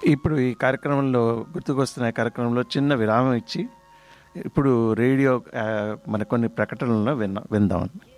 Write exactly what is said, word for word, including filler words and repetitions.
ఇప్పుడు ఈ కార్యక్రమంలో గుర్తుకొస్తున్న ఈ కార్యక్రమంలో చిన్న విరామం ఇచ్చి ఇప్పుడు రేడియో ఆ, మన కొన్ని ప్రకటనలను విన్నా విందాం.